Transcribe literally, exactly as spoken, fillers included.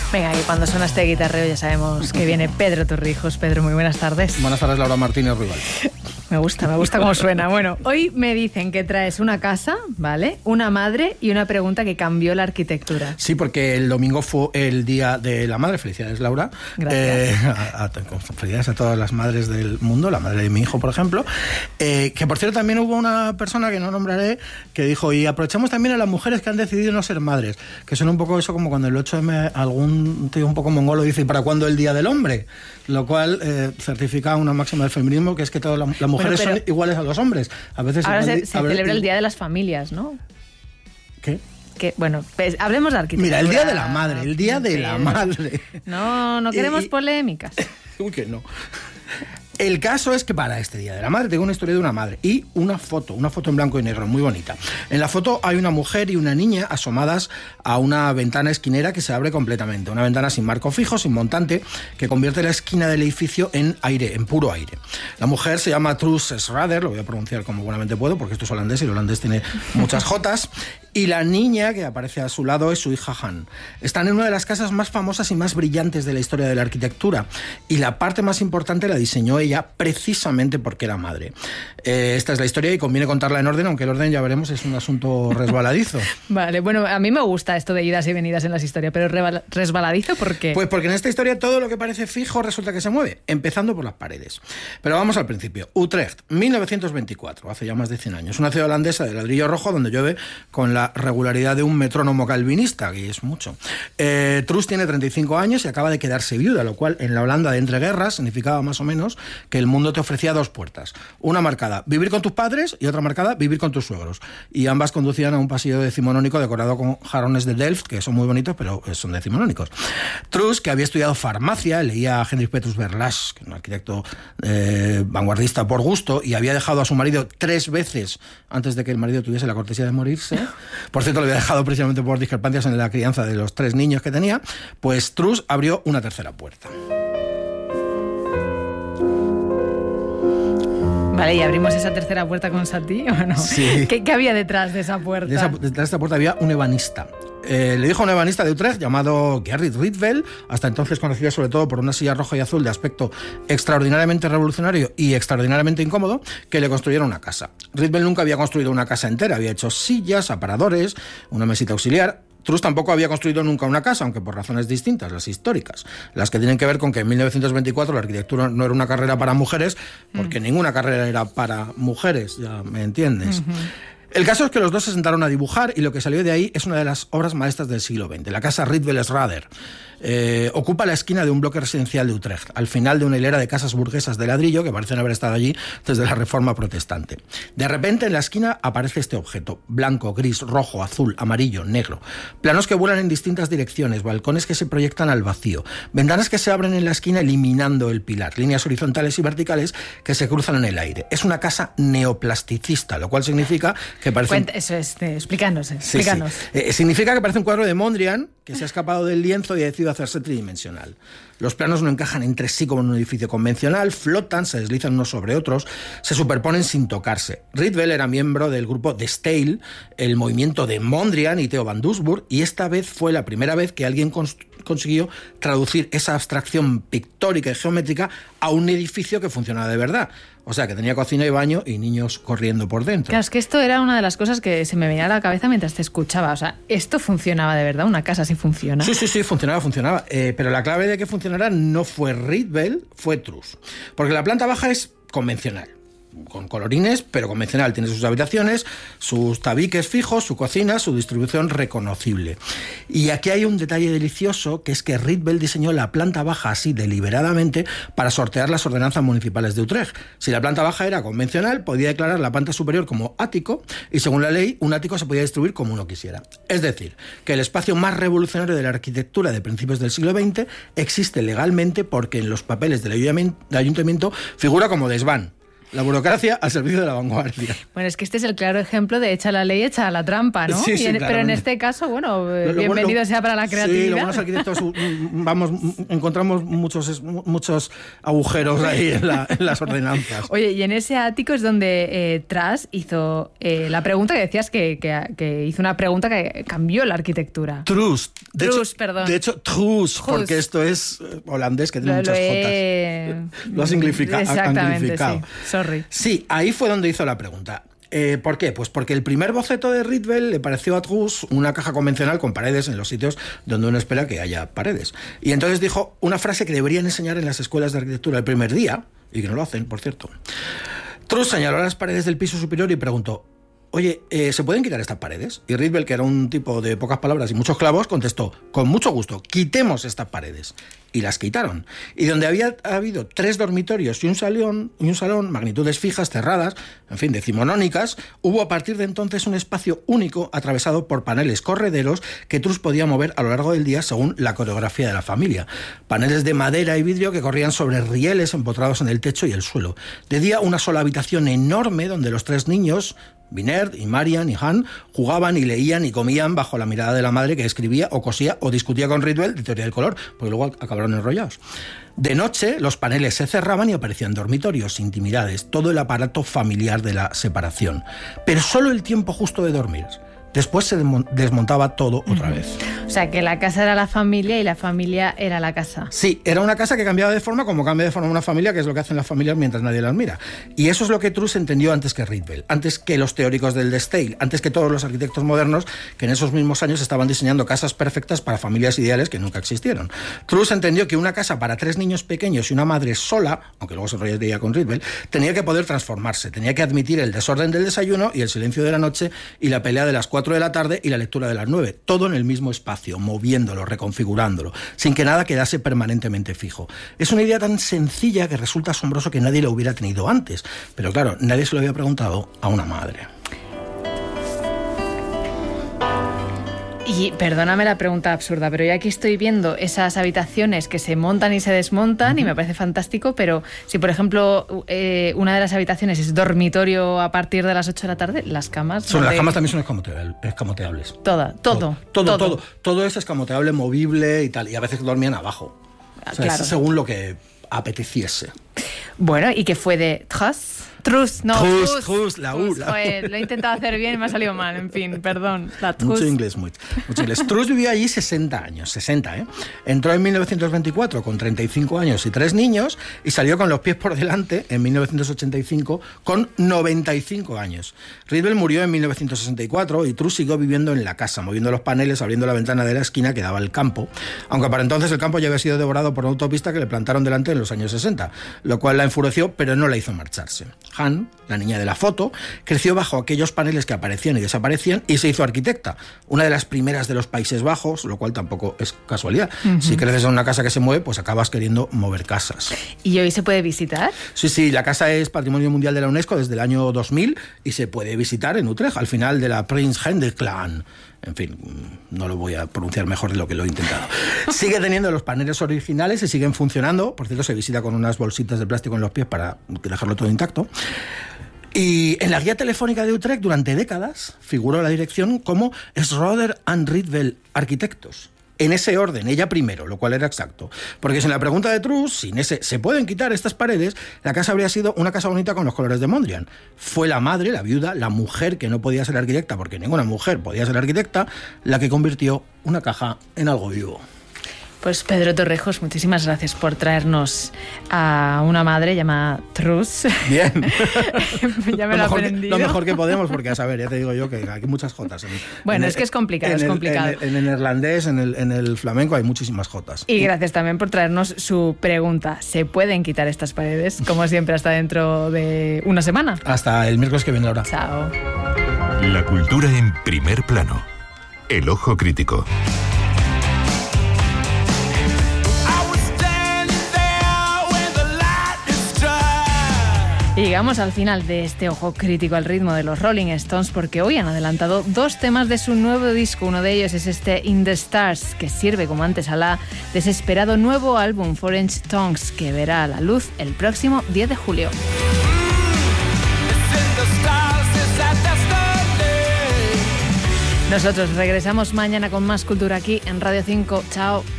Venga, y cuando suena este guitarreo ya sabemos que viene Pedro Torrijos. Pedro, muy buenas tardes. Buenas tardes, Laura Martínez Rival. Me gusta, me gusta cómo suena. Bueno, hoy me dicen que traes una casa, ¿vale? Una madre y una pregunta que cambió la arquitectura. Sí, porque el domingo fue el Día de la Madre. Felicidades, Laura. Gracias. Eh, a, a, felicidades a todas las madres del mundo, la madre de mi hijo, por ejemplo. Eh, que, por cierto, también hubo una persona que no nombraré que dijo, y aprovechamos también a las mujeres que han decidido no ser madres. Que suena un poco eso como cuando el ocho eme algún tío un poco mongolo dice, ¿y para cuándo el Día del Hombre? Lo cual eh, certifica una máxima del feminismo, que es que todas las la mujeres bueno, son iguales a los hombres. A veces ahora igual, se, se a ver, celebra el Día de las Familias, ¿no? ¿Qué? Que, bueno, pues hablemos de arquitectura. Mira, el Día de la Madre, el Día de sí, la Madre. No, no queremos y, polémicas. Uy, que no. El caso es que para este Día de la Madre tengo una historia de una madre y una foto, una foto en blanco y negro, muy bonita. En la foto hay una mujer y una niña asomadas a una ventana esquinera que se abre completamente. Una ventana sin marco fijo, sin montante, que convierte la esquina del edificio en aire, en puro aire. La mujer se llama Truus Schrader, lo voy a pronunciar como buenamente puedo, porque esto es holandés y el holandés tiene muchas jotas. Y la niña que aparece a su lado es su hija Han. Están en una de las casas más famosas y más brillantes de la historia de la arquitectura. Y la parte más importante la diseñó ella precisamente porque era madre. Eh, esta es la historia y conviene contarla en orden, aunque el orden, ya veremos, es un asunto resbaladizo. Vale, bueno, a mí me gusta esto de idas y venidas en las historias, pero resbaladizo, ¿por qué? Pues porque en esta historia todo lo que parece fijo resulta que se mueve, empezando por las paredes. Pero vamos al principio. Utrecht, mil novecientos veinticuatro, hace ya más de cien años. Una ciudad holandesa de ladrillo rojo donde llueve con la regularidad de un metrónomo calvinista, que es mucho. Eh, Truus tiene treinta y cinco años y acaba de quedarse viuda, lo cual en la Holanda de entreguerras significaba más o menos que el mundo te ofrecía dos puertas. Una marcada, vivir con tus padres, y otra marcada, vivir con tus suegros. Y ambas conducían a un pasillo decimonónico decorado con jarrones de Delft, que son muy bonitos, pero son decimonónicos. Truus, que había estudiado farmacia, leía a Hendrik Petrus Verlaes, que es un arquitecto eh, vanguardista por gusto, y había dejado a su marido tres veces antes de que el marido tuviese la cortesía de morirse. Por cierto, lo había dejado precisamente por discrepancias en la crianza de los tres niños que tenía. Pues Truus abrió una tercera puerta. Vale, ¿y abrimos esa tercera puerta con Satie o no? Sí. ¿Qué, qué había detrás de esa puerta? De esa, detrás de esta puerta había un ebanista. Eh, le dijo a un ebanista de Utrecht llamado Gerrit Rietveld, hasta entonces conocido sobre todo por una silla roja y azul de aspecto extraordinariamente revolucionario y extraordinariamente incómodo, que le construyera una casa. Rietveld nunca había construido una casa entera, había hecho sillas, aparadores, una mesita auxiliar. Truus tampoco había construido nunca una casa, aunque por razones distintas, las históricas, las que tienen que ver con que en mil novecientos veinticuatro la arquitectura no era una carrera para mujeres, porque mm. ninguna carrera era para mujeres, ya me entiendes. Uh-huh. El caso es que los dos se sentaron a dibujar y lo que salió de ahí es una de las obras maestras del siglo veinte, la casa Rietveld Schrader. Eh, ocupa la esquina de un bloque residencial de Utrecht, al final de una hilera de casas burguesas de ladrillo que parecen haber estado allí desde la Reforma Protestante. De repente en la esquina aparece este objeto, blanco, gris, rojo, azul, amarillo, negro. Planos que vuelan en distintas direcciones, balcones que se proyectan al vacío, ventanas que se abren en la esquina eliminando el pilar, líneas horizontales y verticales que se cruzan en el aire. Es una casa neoplasticista, lo cual significa que parece... Cuenta, eso es, eh, explícanos, explícanos. Sí, sí. Eh, significa que parece un cuadro de Mondrian que se ha escapado del lienzo y ha decidido hacerse tridimensional. Los planos no encajan entre sí como en un edificio convencional, flotan, se deslizan unos sobre otros, se superponen sin tocarse. Rietveld era miembro del grupo De Stijl, el movimiento de Mondrian y Theo van Doesburg, y esta vez fue la primera vez que alguien cons- consiguió traducir esa abstracción pictórica y geométrica a un edificio que funcionaba de verdad. O sea, que tenía cocina y baño y niños corriendo por dentro. Claro, es que esto era una de las cosas que se me venía a la cabeza mientras te escuchaba. O sea, ¿esto funcionaba de verdad? ¿Una casa así funciona? Sí, sí, sí, funcionaba, funcionaba. Eh, pero la clave de que funcionara no fue Rietveld, fue Truus. Porque la planta baja es convencional, con colorines, pero convencional. Tiene sus habitaciones, sus tabiques fijos, su cocina, su distribución reconocible. Y aquí hay un detalle delicioso, que es que Rietveld diseñó la planta baja así deliberadamente para sortear las ordenanzas municipales de Utrecht. Si la planta baja era convencional, podía declarar la planta superior como ático, y según la ley, un ático se podía distribuir como uno quisiera. Es decir, que el espacio más revolucionario de la arquitectura de principios del siglo veinte existe legalmente porque en los papeles del ayuntamiento figura como desván. La burocracia al servicio de la vanguardia. Bueno, es que este es el claro ejemplo de echa la ley, echa la trampa, ¿no? Sí, sí, y en, pero en este caso, bueno, lo, lo, bienvenido lo, sea para la creatividad. Sí, los buenos arquitectos vamos, encontramos muchos, muchos agujeros ahí en, la, en las ordenanzas. Oye, y en ese ático es donde eh, Truss hizo eh, la pregunta que decías que, que, que hizo una pregunta que cambió la arquitectura. Truss. De Truss, hecho, perdón. De hecho, Truss, porque esto es holandés que tiene lo, muchas lo jotas. He... Lo has simplificado. Exactamente, sí. Sorry. Sí, ahí fue donde hizo la pregunta. Eh, ¿Por qué? Pues porque el primer boceto de Rietveld le pareció a Truss una caja convencional con paredes en los sitios donde uno espera que haya paredes. Y entonces dijo una frase que deberían enseñar en las escuelas de arquitectura el primer día, y que no lo hacen, por cierto. Truss señaló las paredes del piso superior y preguntó: oye, eh, ¿se pueden quitar estas paredes? Y Rietveld, que era un tipo de pocas palabras y muchos clavos, contestó: con mucho gusto, quitemos estas paredes. Y las quitaron. Y donde había habido tres dormitorios y un salón, y un salón, magnitudes fijas, cerradas, en fin, decimonónicas, hubo a partir de entonces un espacio único atravesado por paneles correderos que Truss podía mover a lo largo del día según la coreografía de la familia. Paneles de madera y vidrio que corrían sobre rieles empotrados en el techo y el suelo. De día, una sola habitación enorme donde los tres niños, Vinerd y Marian y Han, jugaban y leían y comían bajo la mirada de la madre, que escribía o cosía o discutía con Rietveld de teoría del color, porque luego acabaron enrollados. De noche, los paneles se cerraban y aparecían dormitorios, intimidades, todo el aparato familiar de la separación. Pero solo el tiempo justo de dormir. Después se desmontaba todo otra vez. O sea, que la casa era la familia y la familia era la casa. Sí, era una casa que cambiaba de forma como cambia de forma una familia, que es lo que hacen las familias mientras nadie las mira. Y eso es lo que Truss entendió antes que Rietveld, antes que los teóricos del De Stijl, antes que todos los arquitectos modernos que en esos mismos años estaban diseñando casas perfectas para familias ideales que nunca existieron. Truss entendió que una casa para tres niños pequeños y una madre sola, aunque luego se enrollaría con Rietveld, tenía que poder transformarse, tenía que admitir el desorden del desayuno y el silencio de la noche y la pelea de las cuatro de la tarde y la lectura de las nueve, todo en el mismo espacio, moviéndolo, reconfigurándolo, sin que nada quedase permanentemente fijo. Es una idea tan sencilla que resulta asombroso que nadie lo hubiera tenido antes, pero claro, nadie se lo había preguntado a una madre. Y perdóname la pregunta absurda, pero yo aquí estoy viendo esas habitaciones que se montan y se desmontan, uh-huh. y me parece fantástico, pero si, por ejemplo, eh, una de las habitaciones es dormitorio a partir de las ocho de la tarde, las camas... Son, ¿dónde? Las camas también son escamoteables. escamoteables. Toda, todo, todo, todo, todo. Todo, todo es escamoteable, movible y tal, y a veces dormían abajo. O sea, claro. Es según lo que apeteciese. Bueno, ¿y qué fue de Truss? Truss, no, Truss, Truss, Truss, la U. La... Joder, lo he intentado hacer bien y me ha salido mal, en fin, perdón. La Truss. Mucho inglés, mucho, mucho inglés. Truss vivió allí sesenta años, sesenta, ¿eh? Entró en mil novecientos veinticuatro con treinta y cinco años y tres niños y salió con los pies por delante en mil novecientos ochenta y cinco con noventa y cinco años. Rietveld murió en mil novecientos sesenta y cuatro y Truss siguió viviendo en la casa, moviendo los paneles, abriendo la ventana de la esquina que daba al campo, aunque para entonces el campo ya había sido devorado por una autopista que le plantaron delante en los años sesenta, lo cual la enfureció, pero no la hizo marcharse. Han, la niña de la foto, creció bajo aquellos paneles que aparecían y desaparecían y se hizo arquitecta, una de las primeras de los Países Bajos, lo cual tampoco es casualidad. Uh-huh. Si creces en una casa que se mueve, pues acabas queriendo mover casas. ¿Y hoy se puede visitar? Sí, sí, la casa es Patrimonio Mundial de la UNESCO desde el año dos mil y se puede visitar en Utrecht, al final de la Prins Hendriklaan. En fin, no lo voy a pronunciar mejor de lo que lo he intentado. Sigue teniendo los paneles originales y siguen funcionando. Por cierto, se visita con unas bolsitas de plástico en los pies para dejarlo todo intacto. Y en la guía telefónica de Utrecht durante décadas figuró la dirección como Schroeder and Rietveld Arquitectos. En ese orden, ella primero, lo cual era exacto. Porque sin la pregunta de Truss, sin ese ¿se pueden quitar estas paredes?, la casa habría sido una casa bonita con los colores de Mondrian. Fue la madre, la viuda, la mujer que no podía ser arquitecta, porque ninguna mujer podía ser arquitecta, la que convirtió una caja en algo vivo. Pues Pedro Torrejos, muchísimas gracias por traernos a una madre llamada Truss. Bien. Ya me lo, lo he aprendido. Que, lo mejor que podemos, porque a saber, ya te digo yo que hay muchas jotas. En, bueno, en es el, que es complicado, es el, complicado. En el, en el neerlandés, en el, en el flamenco hay muchísimas jotas. Y gracias también por traernos su pregunta. ¿Se pueden quitar estas paredes? Como siempre, hasta dentro de una semana. Hasta el miércoles que viene ahora. Chao. La cultura en primer plano. El ojo crítico. Y llegamos al final de este ojo crítico al ritmo de los Rolling Stones, porque hoy han adelantado dos temas de su nuevo disco. Uno de ellos es este In the Stars, que sirve como antesala desesperado nuevo álbum Foreign Tongues, que verá la luz el próximo diez de julio. Nosotros regresamos mañana con más cultura aquí en Radio cinco. Chao.